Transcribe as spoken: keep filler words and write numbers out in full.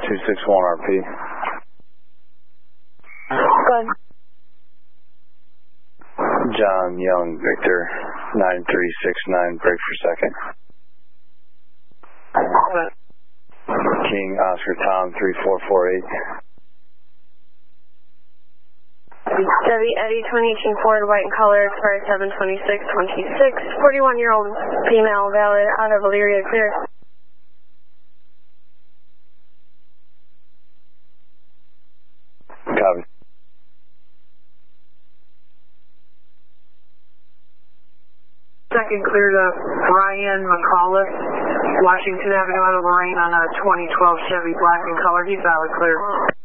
two six one R P. Go ahead. John Young, Victor, nine three six nine, break for second. King, Oscar, Tom, three four four eight. Debbie, Eddie, twenty eighteen Ford, white in color, expired seven twenty-six twenty-six, forty-one year old female, valid, out of Elyria, clear. Copy. Second clear to Ryan McAuliffe, Washington Avenue out of Lorraine on a twenty twelve Chevy black in color. He's valid, clear.